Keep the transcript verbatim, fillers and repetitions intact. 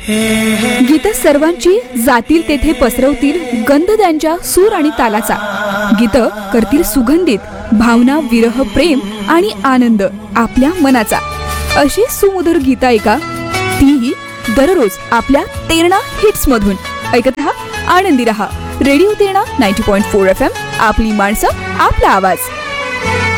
गीत सर्वांची जातील तेथे पसरवतील गंध त्यांच्या सूर आणि तालाचा. गीत करतील सुगंधित भावना, विरह, प्रेम आणि आनंद आपल्या मनाचा. अशी सुमधुर गीत ऐका, तीही दररोज आपल्या तेरणा हिट्स मधून. ऐकत रहा, आनंदी रहा. Radio Terna ninety point four F M, आपली माणसं, आपला आवाज.